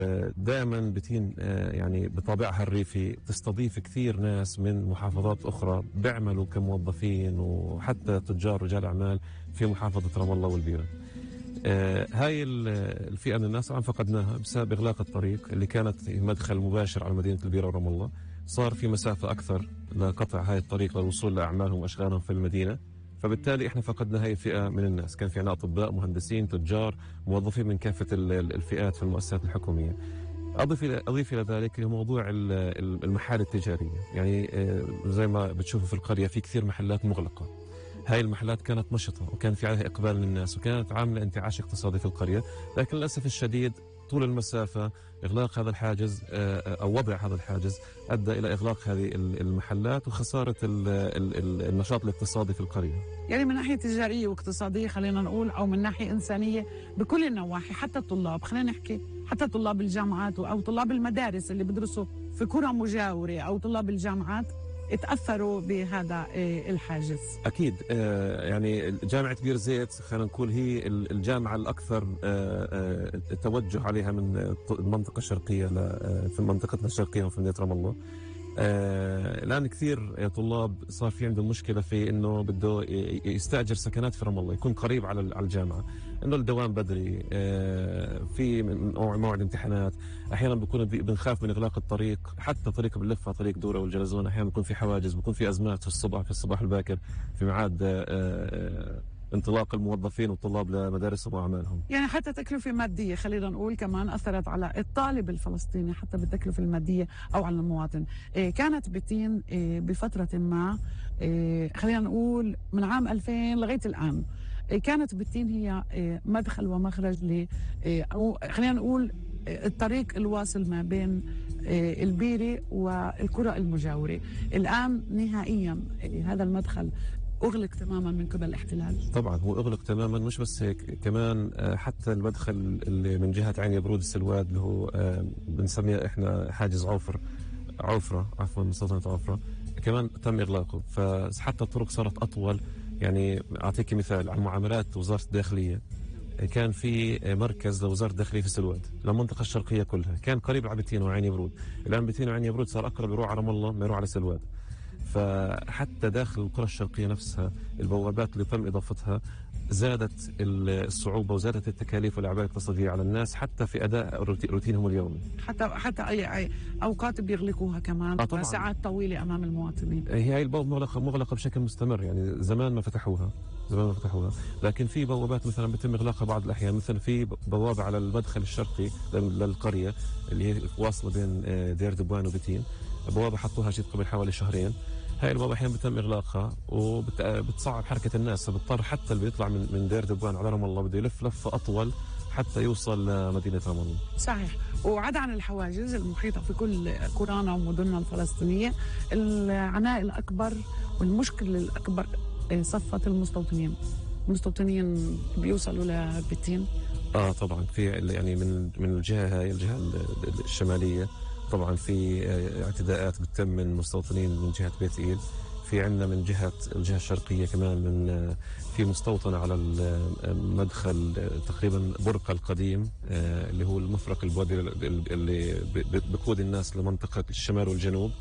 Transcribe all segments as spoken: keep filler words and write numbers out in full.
دائما بتين يعني بطابعها الريفي تستضيف كثير ناس من محافظات أخرى بيعملوا كموظفين وحتى تجار رجال أعمال في محافظة رام الله والبيرة. هاي الفئة من الناس عم فقدناها بسبب إغلاق الطريق اللي كانت مدخل مباشر على مدينة البيرة ورام الله. صار في مسافة أكثر لقطع هاي الطريق للوصول لأعمالهم وأشغالهم في المدينة، فبالتالي احنا فقدنا هاي الفئة من الناس. كان في عندنا أطباء، مهندسين، تجار، موظفين من كافة الفئات في المؤسسات الحكومية. أضيف إلى أضيف إلى ذلك موضوع المحال التجارية، يعني زي ما بتشوفوا في القرية في كثير محلات مغلقة. هاي المحلات كانت نشطة وكان في عليها إقبال من الناس وكانت عاملة انتعاش اقتصادي في القرية، لكن للأسف الشديد طول المسافة إغلاق هذا الحاجز أو وضع هذا الحاجز أدى إلى إغلاق هذه المحلات وخسارة النشاط الاقتصادي في القرية. يعني من ناحية تجارية واقتصادية خلينا نقول، أو من ناحية إنسانية بكل النواحي، حتى الطلاب خلينا نحكي، حتى طلاب الجامعات أو طلاب المدارس اللي بدرسوا في قرى مجاورة أو طلاب الجامعات اتأثروا بهذا الحاجز. أكيد. يعني جامعة بير زيت خلينا نقول هي الجامعة الأكثر توجه عليها من المنطقة الشرقية في منطقتنا الشرقية وفي مدينة رام الله. الآن كثير طلاب صار في عندهم مشكلة في إنه بده يستأجر سكنات في رام الله يكون قريب على الجامعة، إنه الدوام بدري، في موعد امتحانات، أحيانا بكون بنخاف من إغلاق الطريق، حتى طريق بنلفها طريق دورة والجلزون، أحيانا بكون في حواجز، بكون في أزمات في الصبح في الصباح الباكر في ميعاد انطلاق الموظفين والطلاب لمدارسهم وأعمالهم. يعني حتى تكلفة مادية خلينا نقول كمان أثرت على الطالب الفلسطيني حتى بالتكلفة المادية أو على المواطن. إيه كانت بتين إيه بفترة ما، إيه خلينا نقول من عام ألفين لغاية الآن، إيه كانت بتين هي إيه مدخل ومخرج ل إيه أو خلينا نقول إيه الطريق الواصل ما بين إيه البيرة والقرى المجاورة. الآن نهائيا إيه هذا المدخل أغلق تماما من قبل الاحتلال. طبعا هو أغلق تماما، مش بس هيك، كمان حتى المدخل اللي من جهة عين يبرود السلواد اللي هو بنسميه احنا حاجز عوفر عوفرة عفوا مسلطنة عوفرة كمان تم إغلاقه، فحتى الطرق صارت أطول. يعني أعطيك مثال عن معاملات وزارة الداخلية، كان في مركز لوزارة الداخلية في السلواد للمنطقة الشرقية كلها، كان قريب على بتين وعين يبرود. الآن بتين وعين يبرود صار أقرب يروح على رام الله ما يروح على السلواد. فحتى داخل القرى الشرقية نفسها البوابات اللي تم إضافتها زادت الصعوبة وزادت التكاليف والأعباء الاقتصادية على الناس حتى في أداء روتينهم اليومي. حتى حتى أي, أي أوقات بيغلقوها كمان آه ساعات طويلة أمام المواطنين. هي هاي البوابة مغلقة مغلقة بشكل مستمر، يعني زمان ما فتحوها زمان ما فتحوها لكن في بوابات مثلا بيتم إغلاقها بعض الأحيان. مثلا في بوابة على المدخل الشرقي للقرية اللي هي واصلة بين دير دبوان وبتين، بوابة حطوها جيت قبل حوالي شهرين. هاي البوابة أحيانا بتم إغلاقها وبتصعب حركة الناس، فبضطر حتى اللي بيطلع من من دير دبوان على رام الله بده يلف لفة أطول حتى يوصل لمدينة رام الله. صحيح. وعدا عن الحواجز المحيطة في كل قرانا ومدننا الفلسطينية، العناء الأكبر والمشكلة الأكبر صفة المستوطنين. المستوطنين بيوصلوا لبتين. آه طبعا في يعني من من الجهة هاي الجهة الشمالية طبعا في اعتداءات بتتم من مستوطنين من جهة بيت إيل. في عندنا من جهة الجهة الشرقية كمان من في مستوطنة على المدخل تقريبا برقة القديم اللي هو المفرق البودي اللي بقود الناس لمنطقة الشمال والجنوب.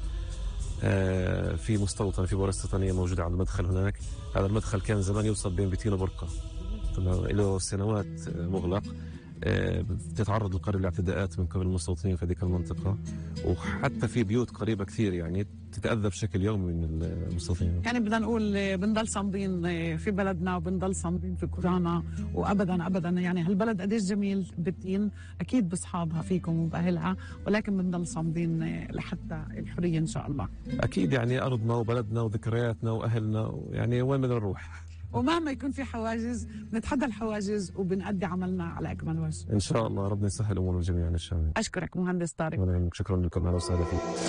في مستوطنة في بورصة وطنية موجودة على المدخل هناك. هذا المدخل كان زمان يوصل بين بيتين وبرقة، له سنوات مغلق. بتتعرض القرية لاعتداءات من قبل المستوطنين في هذيك المنطقة، وحتى في بيوت قريبة كثير يعني تتأذى بشكل يومي من المستوطنين. يعني بدنا نقول بنضل صامدين في بلدنا وبنضل صامدين في قرانا، وأبدا أبدا يعني هالبلد قديش جميل بتين أكيد بأصحابها فيكم وبأهلها، ولكن بنضل صامدين لحتى الحرية إن شاء الله. أكيد يعني أرضنا وبلدنا وذكرياتنا وأهلنا، يعني وين بدنا نروح؟ ومهما يكون في حواجز بنتحدى الحواجز وبنأدي عملنا على أكمل وجه إن شاء الله. ربنا يسهل أمور الجميع إن شاء الله. أشكرك مهندس طارق. شكرا لكم، أهلا وسهلا فيك.